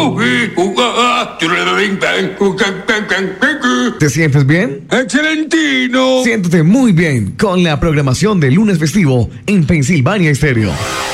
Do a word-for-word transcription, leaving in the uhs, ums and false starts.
¿Te sientes bien? ¡Excelentino! Siéntete muy bien con la programación de lunes festivo en Pensilvania Estéreo.